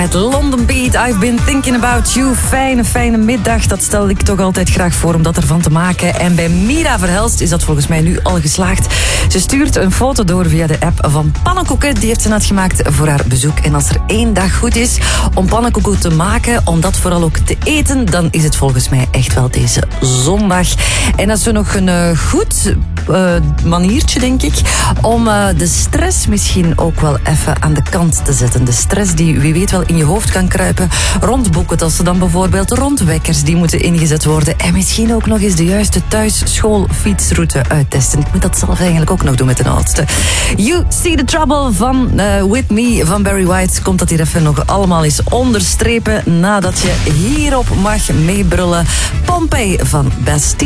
met London Beat. I've been thinking about you. Fijne middag. Dat stel ik toch altijd graag voor om dat ervan te maken. En bij Mira Verhelst is dat volgens mij nu al geslaagd. Ze stuurt een foto door via de app van pannenkoeken. Die heeft ze net gemaakt voor haar bezoek. En als er één dag goed is om pannenkoeken te maken, om dat vooral ook te eten, dan is het volgens mij echt wel deze zondag. En dat is zo nog een goed maniertje, denk ik, om de stress misschien ook wel even aan de kant te zetten. De stress die wie weet wel in je hoofd kan kruipen rond boekentassen dan bijvoorbeeld, rond wekkers die moeten ingezet worden en misschien ook nog eens de juiste thuis-school-fietsroute uittesten. Ik moet dat zelf eigenlijk ook nog doen met de oudste. You See the Trouble van With Me van Barry White. Komt dat hier even nog allemaal eens onderstrepen nadat je hierop mag meebrullen. Pompeii van Bastille.